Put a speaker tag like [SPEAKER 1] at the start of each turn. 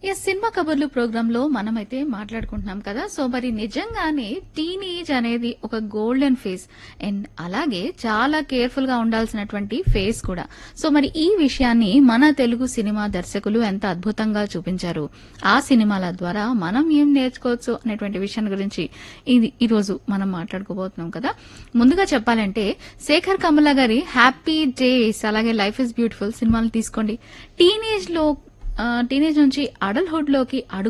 [SPEAKER 1] Cinema కబుర్లు programme లో మనమైతే మాట్లాడుకుంటున్నాం కదా. సో మరి నిజంగానే టీనేజ్ అనేది ఒక గోల్డెన్ ఫేజ్ అండ్ అలాగే చాలా కేర్ఫుల్ గా ఉండాల్సినటువంటి ఫేజ్ కూడా. సో మరి ఈ విషయాన్ని మన తెలుగు సినిమా దర్శకులు ఎంత అద్భుతంగా చూపించారు, ఆ సినిమాల ద్వారా మనం ఏం నేర్చుకోవచ్చు అనేటువంటి విషయం గురించి ఈ రోజు మనం మాట్లాడుకోబోతున్నాం కదా. ముందుగా చెప్పాలంటే శేఖర్ కమల గారి హ్యాపీ డేస్ అలాగే లైఫ్ ఇస్ బ్యూటిఫుల్ సినిమాలు తీసుకోండి. టీనేజ్ నుంచి అడల్ట్హుడ్ లోకి అడుగు